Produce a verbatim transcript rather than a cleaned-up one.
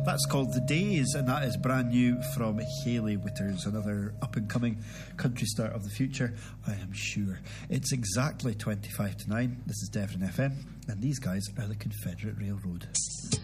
That's called The Days, and that is brand new from Hayley Whitters, another up-and-coming country star of the future, I am sure. It's exactly twenty-five to nine. This is Devon F M, and these guys are the Confederate Railroad.